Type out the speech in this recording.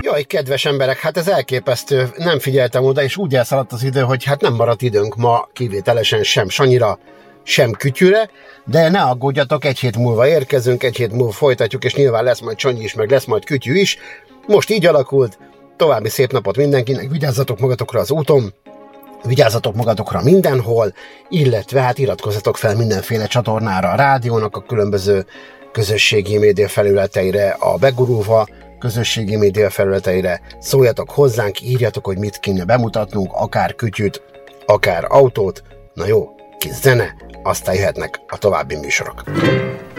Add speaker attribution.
Speaker 1: Jaj, kedves emberek, hát ez elképesztő, nem figyeltem oda, és úgy elszaladt az idő, hogy hát nem maradt időnk ma kivételesen sem Sanyira, sem Kütyűre, de ne aggódjatok, egy hét múlva érkezünk, egy hét múlva folytatjuk, és nyilván lesz majd Sanyi is, meg lesz majd Kütyű is. Most így alakult, további szép napot mindenkinek, vigyázzatok magatokra az úton, vigyázzatok magatokra mindenhol, illetve hát iratkozzatok fel mindenféle csatornára, a rádiónak a különböző közösségi média felületeire, a Begurulva közösségi média felületeire, szóljatok hozzánk, írjatok, hogy mit kéne bemutatnunk, akár Kütyűt, akár autót. Na jó, kis zene, aztán jöhetnek a további műsorok.